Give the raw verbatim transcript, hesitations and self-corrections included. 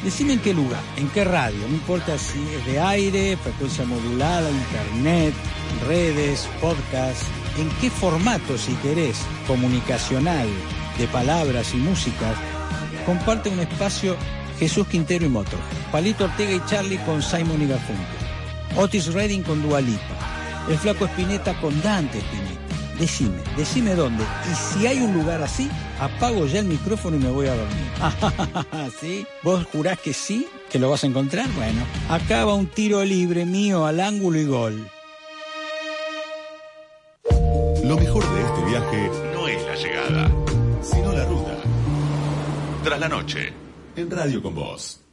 Decime en qué lugar, en qué radio, no importa si es de aire, frecuencia modulada, internet, redes, podcast, en qué formato, si querés, comunicacional, de palabras y músicas, comparte un espacio Jesús Quintero y Motorhead, Palito Ortega y Charlie con Simon y Garfunkel, Otis Redding con Dua Lipa, el Flaco Spinetta con Dante Spinetta. Decime, decime dónde. Y si hay un lugar así, apago ya el micrófono y me voy a dormir. ¿Sí? ¿Vos jurás que sí? ¿Que lo vas a encontrar? Bueno, acá va un tiro libre mío al ángulo y gol. Lo mejor de este viaje no es la llegada, sino la ruta. Tras la noche, en Radio con Vos.